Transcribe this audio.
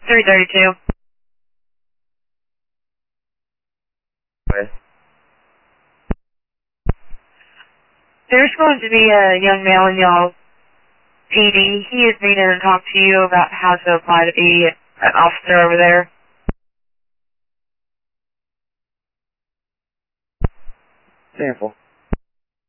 332. Okay. There's going to be a young male in y'all's PD. He is needing to talk to you about how to apply to be an officer over there. Sample.